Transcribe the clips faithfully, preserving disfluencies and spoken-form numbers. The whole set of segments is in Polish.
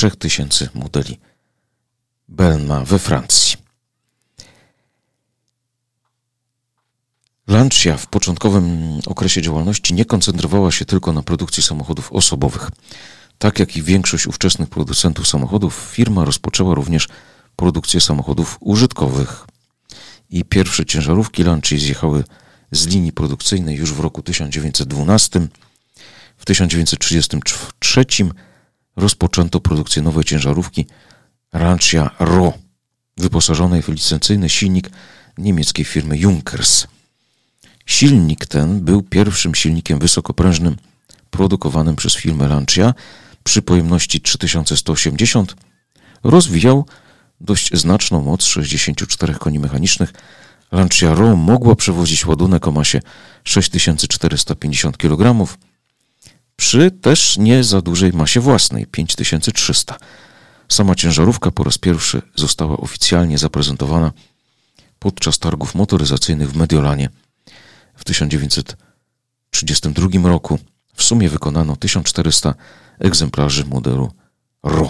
trzech tysięcy modeli Belma we Francji. Lancia w początkowym okresie działalności nie koncentrowała się tylko na produkcji samochodów osobowych. Tak jak i większość ówczesnych producentów samochodów, firma rozpoczęła również produkcję samochodów użytkowych. I pierwsze ciężarówki Lancii zjechały z linii produkcyjnej już w roku tysiąc dziewięćset dwunastym. W tysiąc dziewięćset trzydziestym trzecim rozpoczęto produkcję nowej ciężarówki Lancia Ro, wyposażonej w licencyjny silnik niemieckiej firmy Junkers. Silnik ten był pierwszym silnikiem wysokoprężnym produkowanym przez firmę Lancia przy pojemności trzy tysiące sto osiemdziesiąt. Rozwijał dość znaczną moc sześćdziesiąt cztery koni mechanicznych. Lancia Ro mogła przewozić ładunek o masie sześć tysięcy czterysta pięćdziesiąt kilogramów przy też nie za dużej masie własnej pięć tysięcy trzysta. Sama ciężarówka po raz pierwszy została oficjalnie zaprezentowana podczas targów motoryzacyjnych w Mediolanie w tysiąc dziewięćset trzydziestym drugim roku. W sumie wykonano tysiąc czterysta egzemplarzy modelu Ro.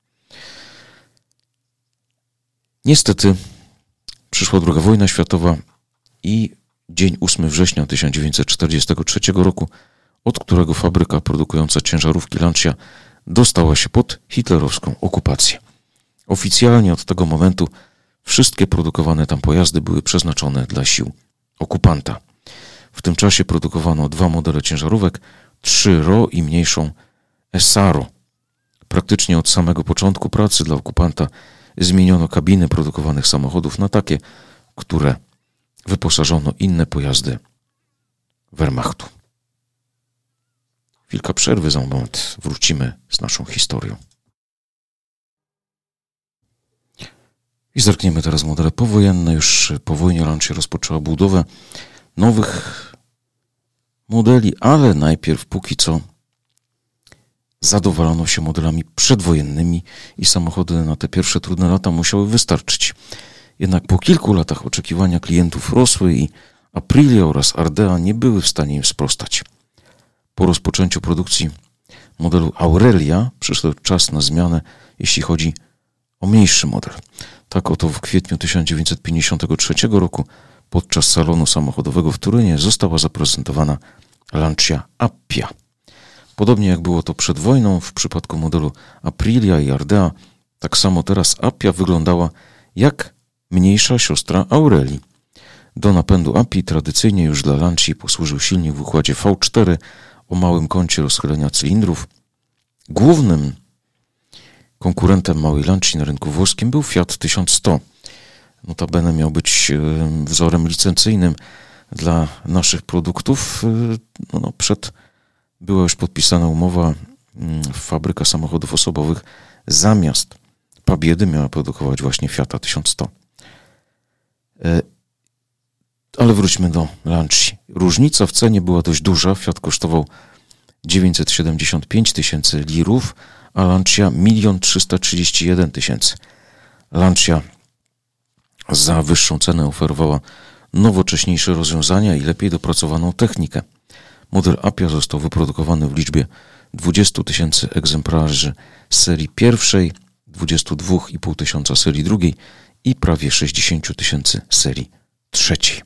Niestety przyszła druga wojna światowa i dzień ósmego września tysiąc dziewięćset czterdziestego trzeciego roku, od którego fabryka produkująca ciężarówki Lancia dostała się pod hitlerowską okupację. Oficjalnie od tego momentu wszystkie produkowane tam pojazdy były przeznaczone dla sił okupanta. W tym czasie produkowano dwa modele ciężarówek, trzy Ro i mniejszą Esaro. Praktycznie od samego początku pracy dla okupanta zmieniono kabiny produkowanych samochodów na takie, które wyposażono inne pojazdy Wehrmachtu. Chwilka przerwy, za moment wrócimy z naszą historią. I zerkniemy teraz w modele powojenne. Już po wojnie Lancia rozpoczęła budowę nowych modeli, ale najpierw póki co zadowolono się modelami przedwojennymi i samochody na te pierwsze trudne lata musiały wystarczyć. Jednak po kilku latach oczekiwania klientów rosły i Aprilia oraz Ardea nie były w stanie im sprostać. Po rozpoczęciu produkcji modelu Aurelia przyszedł czas na zmianę, jeśli chodzi o mniejszy model. Tak oto w kwietniu tysiąc dziewięćset pięćdziesiątego trzeciego roku podczas salonu samochodowego w Turynie została zaprezentowana Lancia Appia. Podobnie jak było to przed wojną w przypadku modelu Aprilia i Ardea, tak samo teraz Appia wyglądała jak mniejsza siostra Aurelii. Do napędu Appii tradycyjnie już dla Lancii posłużył silnik w układzie V cztery o małym kącie rozchylenia cylindrów. Głównym konkurentem małej Lancii na rynku włoskim był Fiat tysiąc sto. Notabene miał być wzorem licencyjnym dla naszych produktów. No, no, przed była już podpisana umowa. Fabryka samochodów osobowych zamiast Pabiedy miała produkować właśnie Fiata tysiąc sto. Ale wróćmy do Lancii. Różnica w cenie była dość duża. Fiat kosztował dziewięćset siedemdziesiąt pięć tysięcy lirów, a Lancia milion trzysta trzydzieści jeden tysięcy. Lancia za wyższą cenę oferowała nowocześniejsze rozwiązania i lepiej dopracowaną technikę. Model Appia został wyprodukowany w liczbie dwadzieścia tysięcy egzemplarzy serii pierwszej, dwadzieścia dwa i pół tysiąca serii drugiej i prawie sześćdziesiąt tysięcy serii trzeciej.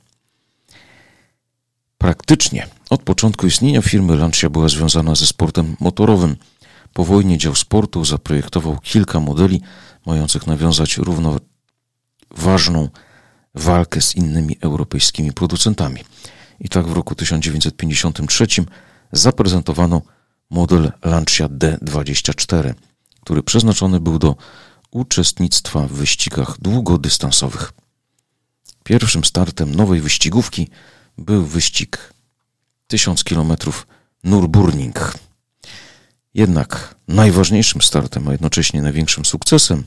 Praktycznie od początku istnienia firmy Lancia była związana ze sportem motorowym. Po wojnie dział sportu zaprojektował kilka modeli mających nawiązać równoważną walkę z innymi europejskimi producentami. I tak w roku tysiąc dziewięćset pięćdziesiątym trzecim zaprezentowano model Lancia D dwadzieścia cztery, który przeznaczony był do uczestnictwa w wyścigach długodystansowych. Pierwszym startem nowej wyścigówki był wyścig tysiąc kilometrów Nürburgring. Jednak najważniejszym startem, a jednocześnie największym sukcesem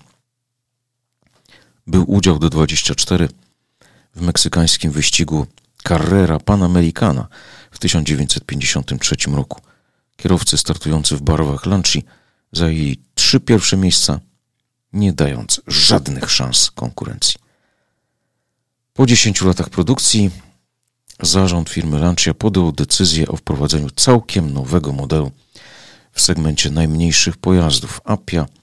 był udział D dwadzieścia cztery w meksykańskim wyścigu Carrera Panamericana w tysiąc dziewięćset pięćdziesiątym trzecim roku. Kierowcy startujący w barwach Lancii zajęli trzy pierwsze miejsca, nie dając żadnych szans konkurencji. Po dziesięciu latach produkcji zarząd firmy Lancia podjął decyzję o wprowadzeniu całkiem nowego modelu w segmencie najmniejszych pojazdów Appia